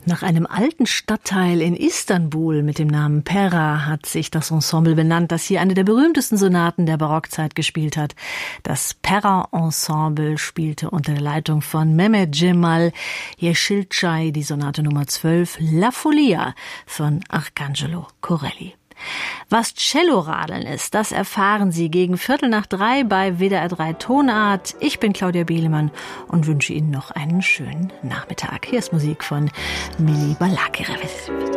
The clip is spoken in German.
Nach einem alten Stadtteil in Istanbul mit dem Namen Pera hat sich das Ensemble benannt, das hier eine der berühmtesten Sonaten der Barockzeit gespielt hat. Das Pera-Ensemble spielte unter der Leitung von Mehmet Cemal Yeşilçay die Sonate Nummer 12 La Follia von Arcangelo Corelli. Was Celloradeln ist, das erfahren Sie gegen 2:45 bei WDR 3 Tonart. Ich bin Claudia Behlemann und wünsche Ihnen noch einen schönen Nachmittag. Hier ist Musik von Mili Balakirevic.